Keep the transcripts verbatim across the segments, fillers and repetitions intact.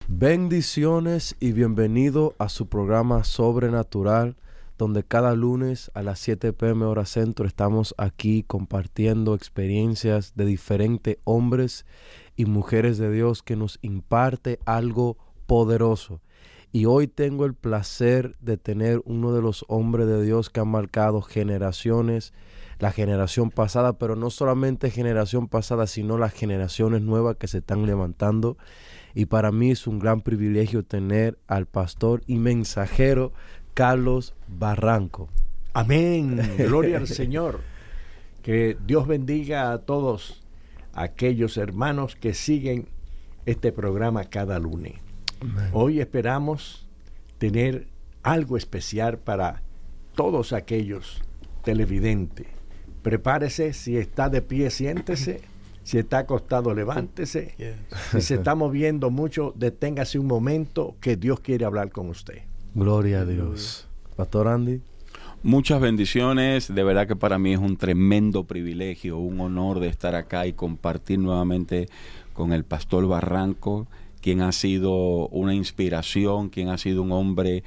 Bendiciones y bienvenido a su programa Sobrenatural, donde cada lunes a las siete p m hora centro estamos aquí compartiendo experiencias de diferentes hombres y mujeres de Dios que nos imparte algo poderoso. Y hoy tengo el placer de tener uno de los hombres de Dios que han marcado generaciones, la generación pasada, pero no solamente generación pasada, sino las generaciones nuevas que se están levantando. Y para mí es un gran privilegio tener al pastor y mensajero Carlos Barranco. Amén, gloria al Señor. Que Dios bendiga a todos aquellos hermanos que siguen este programa cada lunes. Amén. Hoy esperamos tener algo especial para todos aquellos televidentes. Prepárese, si está de pie, siéntese. Si está acostado, levántese. Yes. Si se está moviendo mucho, deténgase un momento, que Dios quiere hablar con usted. Gloria a Dios. Pastor Andy. Muchas bendiciones. De verdad que para mí es un tremendo privilegio, un honor de estar acá y compartir nuevamente con el pastor Barranco, quien ha sido una inspiración, quien ha sido un hombre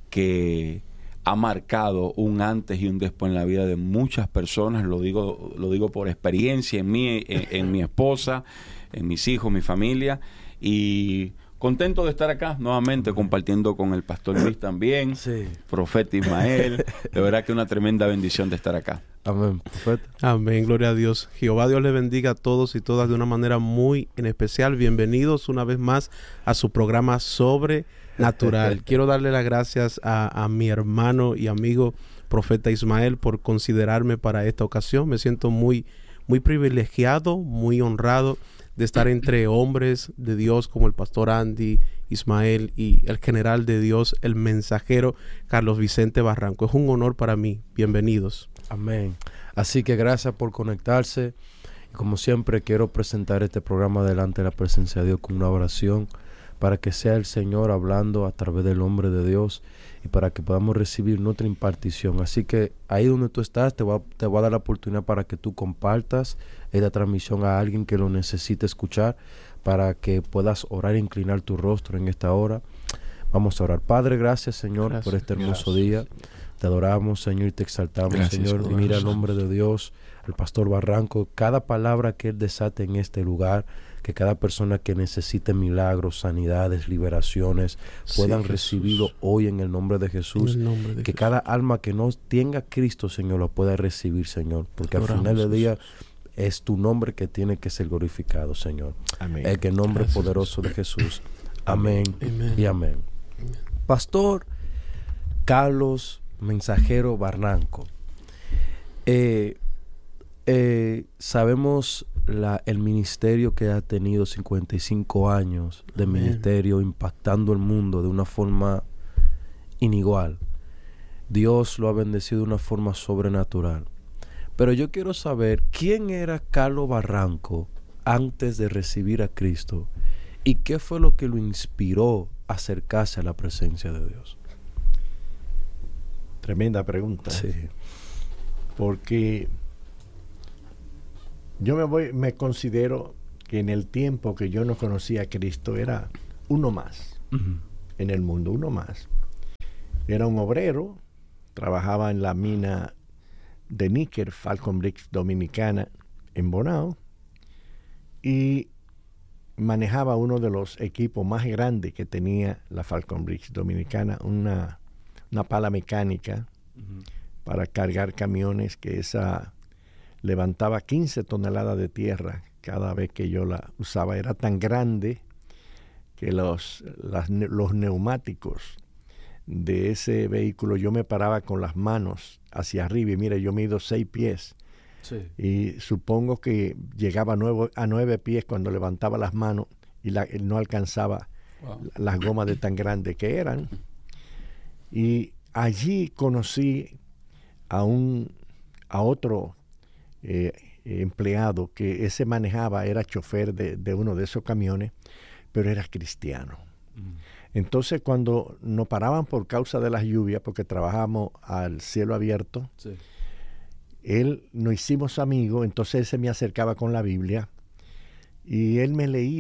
que ha marcado un antes y un después en la vida de muchas personas. Lo digo, lo digo por experiencia en mí, en, en mi esposa, en mis hijos, mi familia, y contento de estar acá nuevamente compartiendo con el pastor Luis también, sí. Profeta Ismael. De verdad que una tremenda bendición de estar acá. Amén, profeta. Amén, gloria a Dios. Jehová Dios les bendiga a todos y todas de una manera muy en especial. Bienvenidos una vez más a su programa Sobrenatural. Quiero darle las gracias a, a mi hermano y amigo Profeta Ismael por considerarme para esta ocasión. Me siento muy, muy privilegiado, muy honrado de estar entre hombres de Dios como el pastor Andy, Ismael y el general de Dios, el mensajero Carlos Vicente Barranco. Es un honor para mí. Bienvenidos. Amén. Así que gracias por conectarse. Y como siempre quiero presentar este programa delante de la presencia de Dios con una oración para que sea el Señor hablando a través del hombre de Dios y para que podamos recibir nuestra impartición. Así que ahí donde tú estás te voy a, te voy a dar la oportunidad para que tú compartas esta transmisión a alguien que lo necesite escuchar, para que puedas orar e inclinar tu rostro en esta hora. Vamos a orar. Padre, gracias, Señor, gracias, por este hermoso gracias, día. Te adoramos, Señor, y te exaltamos, gracias, Señor. Y mira el nombre de Dios, el pastor Barranco, cada palabra que él desate en este lugar, que cada persona que necesite milagros, sanidades, liberaciones, puedan sí, recibirlo hoy en el nombre de Jesús. Nombre de que Jesús. Cada alma que no tenga a Cristo, Señor, lo pueda recibir, Señor. Porque al final del día es tu nombre que tiene que ser glorificado, Señor. Amén. El que nombre gracias, poderoso de Jesús. Amén, amén. Y amén. Amén. Pastor Carlos Mensajero Barranco. Eh, eh, sabemos la, el ministerio que ha tenido cincuenta y cinco años de Amén. Ministerio impactando el mundo de una forma inigual. Dios lo ha bendecido de una forma sobrenatural. Pero yo quiero saber quién era Carlos Barranco antes de recibir a Cristo y qué fue lo que lo inspiró a acercarse a la presencia de Dios. Tremenda pregunta. Sí. Porque yo me voy, me considero que en el tiempo que yo no conocía a Cristo era uno más uh-huh. en el mundo, uno más. Era un obrero, trabajaba en la mina de níquel Falcon Bricks Dominicana en Bonao y manejaba uno de los equipos más grandes que tenía la Falcon Bricks Dominicana, una una pala mecánica uh-huh. para cargar camiones, que esa levantaba quince toneladas de tierra cada vez que yo la usaba. Era tan grande que los, las, los neumáticos de ese vehículo, yo me paraba con las manos hacia arriba y mira, yo mido seis pies. Sí. Y supongo que llegaba a nueve, a nueve pies cuando levantaba las manos y la, no alcanzaba wow. las gomas de tan grandes que eran. Y allí conocí a un a otro eh, empleado que ese manejaba, era chofer de, de uno de esos camiones, pero era cristiano. Mm. Entonces, cuando nos paraban por causa de las lluvias, porque trabajábamos al cielo abierto, sí. él nos hicimos amigos, entonces él se me acercaba con la Biblia y él me leía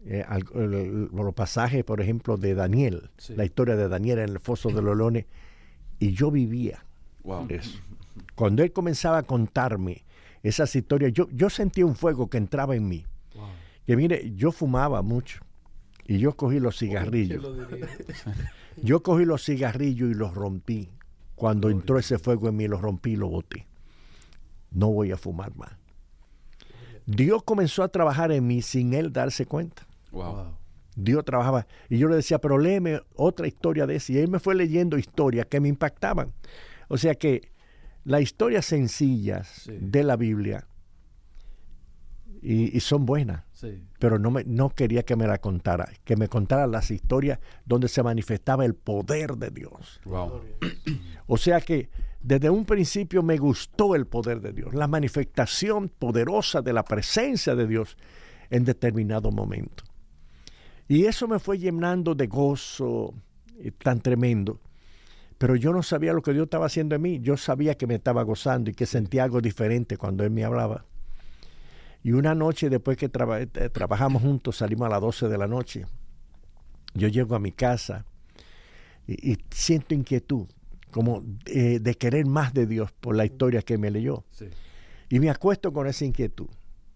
eh, al, el, el, los pasajes, por ejemplo, de Daniel, sí. La historia de Daniel en el foso de los leones, y yo vivía wow. eso. Cuando él comenzaba a contarme esas historias, yo, yo sentía un fuego que entraba en mí. Wow. Que mire, yo fumaba mucho y yo cogí los cigarrillos. Yo cogí los cigarrillos y los rompí. Cuando entró ese fuego en mí, los rompí y los boté. No voy a fumar más. Dios comenzó a trabajar en mí sin él darse cuenta. Wow. Dios trabajaba. Y yo le decía, pero léeme otra historia de esa. Y él me fue leyendo historias que me impactaban. O sea que las historias sencillas sí. de la Biblia, y, y son buenas, sí. pero no, me, no quería que me la contara, que me contara las historias donde se manifestaba el poder de Dios. Wow. O sea que desde un principio me gustó el poder de Dios, la manifestación poderosa de la presencia de Dios en determinado momento. Y eso me fue llenando de gozo eh, tan tremendo. Pero yo no sabía lo que Dios estaba haciendo en mí. Yo sabía que me estaba gozando y que sentía algo diferente cuando Él me hablaba. Y una noche, después que traba, eh, trabajamos juntos, salimos a las doce de la noche. Yo llego a mi casa y, y siento inquietud, como eh, de querer más de Dios por la historia que me leyó. Sí. Y me acuesto con esa inquietud.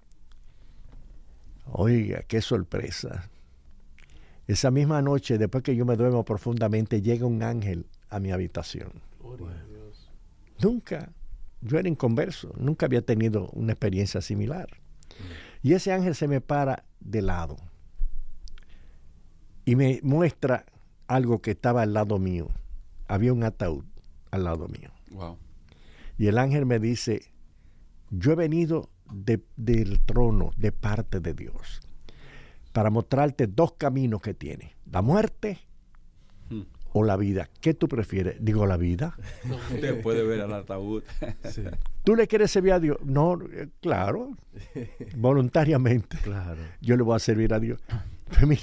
Oiga, qué sorpresa. Esa misma noche, después que yo me duermo profundamente, llega un ángel a mi habitación. Oh, Dios. Nunca, yo era inconverso, nunca había tenido una experiencia similar. Mm. Y ese ángel se me para de lado y me muestra algo que estaba al lado mío. Había un ataúd al lado mío. Wow. Y el ángel me dice, yo he venido de, del trono de parte de Dios para mostrarte dos caminos que tiene, la muerte hmm. o la vida. ¿Qué tú prefieres? Digo, la vida. Usted puede ver al ataúd. Sí. ¿Tú le quieres servir a Dios? No, eh, claro, voluntariamente. Claro. Yo le voy a servir a Dios. Pero mire,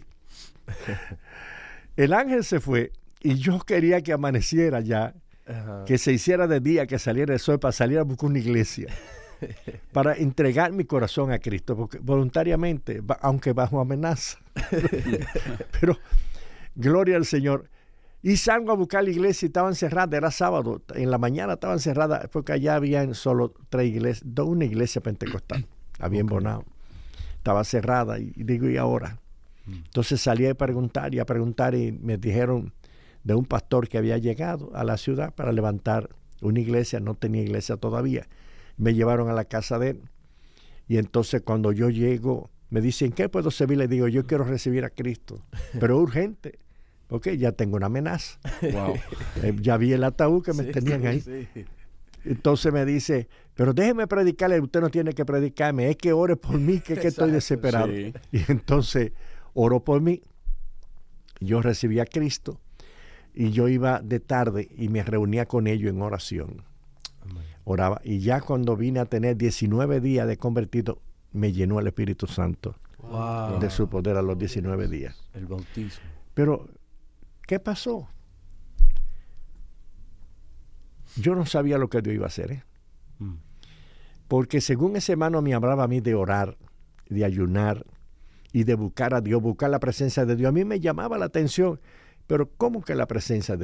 el ángel se fue y yo quería que amaneciera ya, uh-huh. que se hiciera de día, que saliera el sol para salir a buscar una iglesia. Para entregar mi corazón a Cristo, porque voluntariamente, aunque bajo amenaza. Pero, gloria al Señor. Y salgo a buscar la iglesia y estaban cerradas, era sábado, en la mañana estaban cerradas, porque allá habían solo tres iglesias, una iglesia pentecostal, había en okay. Bonao. Estaba cerrada y, y digo, ¿y ahora? Mm. Entonces salí a preguntar y a preguntar y me dijeron de un pastor que había llegado a la ciudad para levantar una iglesia, no tenía iglesia todavía. Me llevaron a la casa de él. Y entonces cuando yo llego, me dicen, ¿qué puedo servir? Le digo, yo quiero recibir a Cristo. Pero urgente, porque ya tengo una amenaza. Wow. Eh, ya vi el ataúd que me sí, tenían ahí. Sí. Entonces me dice, pero déjeme predicarle, usted no tiene que predicarme, es que ore por mí, que, es que estoy desesperado. Sí. Y entonces oró por mí. Yo recibí a Cristo y yo iba de tarde y me reunía con ellos en oración. Oraba, y ya cuando vine a tener diecinueve días de convertido, me llenó el Espíritu Santo wow. de su poder a los diecinueve días. El bautismo. Pero, ¿qué pasó? Yo no sabía lo que Dios iba a hacer, ¿eh? Mm. Porque según ese hermano me hablaba a mí de orar, de ayunar y de buscar a Dios, buscar la presencia de Dios, a mí me llamaba la atención, pero ¿cómo que la presencia de